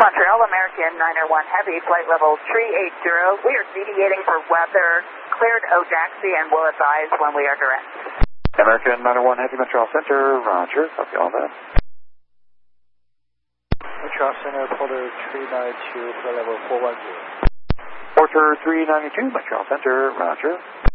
Montreal, American 901 Heavy, flight level 380. We are deviating for weather. Cleared Odaxi and will advise when we are direct. American 901 Heavy, Montreal Center, roger. Copy all that. Montreal Center, Porter 392, flight level 410. Porter 392, Montreal Center, roger.